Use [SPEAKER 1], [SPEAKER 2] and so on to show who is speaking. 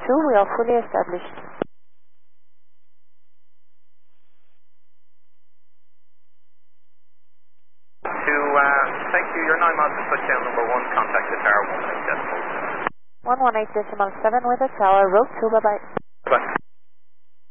[SPEAKER 1] 2, we are fully established.
[SPEAKER 2] Thank you, you're 9 miles to touchdown number 1, contact the tower 18 decimals.
[SPEAKER 1] 118.7 with the tower, road 2, bye-bye.